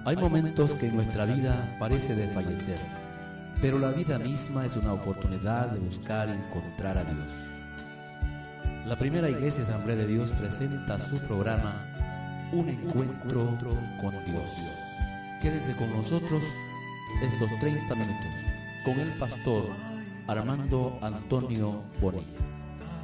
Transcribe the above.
Hay momentos que en nuestra vida parece desfallecer, pero la vida misma es una oportunidad de buscar y encontrar a Dios. La primera Iglesia Asamblea de Dios presenta su programa Un Encuentro con Dios. Quédese con nosotros estos 30 minutos con el pastor Armando Antonio Bonilla.